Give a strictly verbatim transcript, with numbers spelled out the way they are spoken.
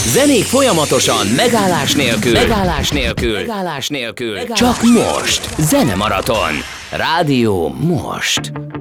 Zenék folyamatosan, megállás nélkül, megállás nélkül, megállás nélkül. Csak most. Zenemaraton. Rádió most.